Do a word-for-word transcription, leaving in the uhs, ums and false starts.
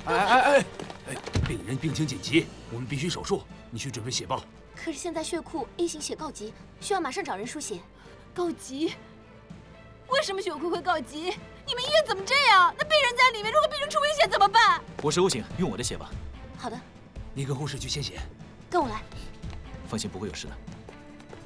哎哎哎哎！病人病情紧急，我们必须手术。你去准备血报。 可是现在血库 A 型血告急，需要马上找人输血。 告急？为什么血库会告急？你们医院怎么这样？那病人在里面，如果病人出危险怎么办？ 我是 O 型，用我的血吧。 好的。 你跟护士去献血。 跟我来。 放心，不会有事的。